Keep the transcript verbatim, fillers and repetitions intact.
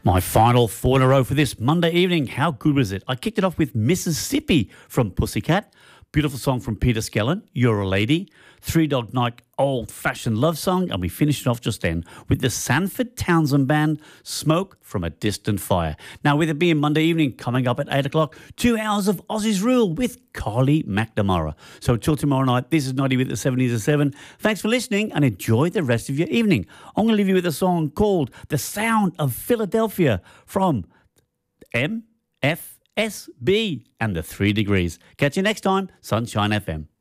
My final four in a row for this Monday evening. How good was it? I kicked it off with Mississippi from Pussycat. Beautiful song from Peter Skellern, You're a Lady. Three Dog Night, old-fashioned love song. And we finished it off just then with the Sanford Townsend Band, Smoke from a Distant Fire. Now, with it being Monday evening, coming up at eight o'clock, two hours of Aussie's Rule with Carly McNamara. So till tomorrow night, this is Noddy with the seventies at seven. Thanks for listening and enjoy the rest of your evening. I'm going to leave you with a song called The Sound of Philadelphia from M F S B and the Three Degrees. Catch you next time, Sunshine F M.